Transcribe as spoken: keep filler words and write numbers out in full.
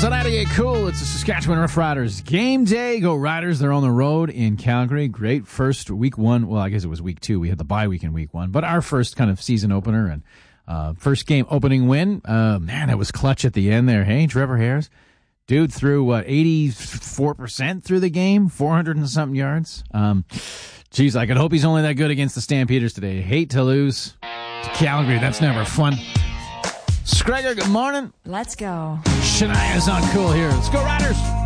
It's an ninety-eight Cool. It's the Saskatchewan Roughriders game day. Go Riders. They're on the road in Calgary. Great first week one. Well, I guess it was week two. We had the bye week in week one. But our first kind of season opener and uh, first game opening win. Uh, man, it was clutch at the end there. Hey, Trevor Harris. Dude threw, what, eighty-four percent through the game? four hundred and something yards. Um, geez, I could hope he's only that good against the Stampeders today. Hate to lose to Calgary. That's never fun. Scrager, good morning. Let's go. Shania's on Cool here. Let's go, Riders.